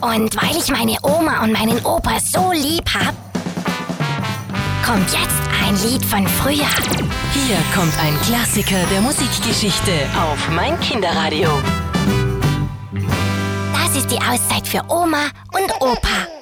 Und weil ich meine Oma und meinen Opa so lieb hab, kommt jetzt ein Lied von früher. Hier kommt ein Klassiker der Musikgeschichte auf mein Kinderradio. Das ist die Auszeit für Oma und Opa.